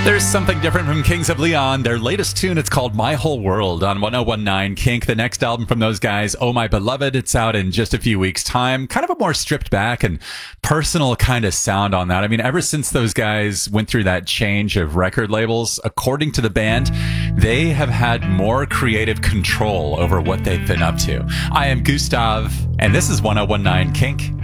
There's something different from Kings of Leon. Their latest tune, it's called My Whole World on 1019 Kink. The next album from those guys, Oh My Beloved, it's out in just a few weeks' time. Kind of a more stripped back and personal kind of sound on that. I mean, ever since those guys went through that change of record labels, according to the band, they have had more creative control over what they've been up to. I am Gustav, and this is 1019 Kink.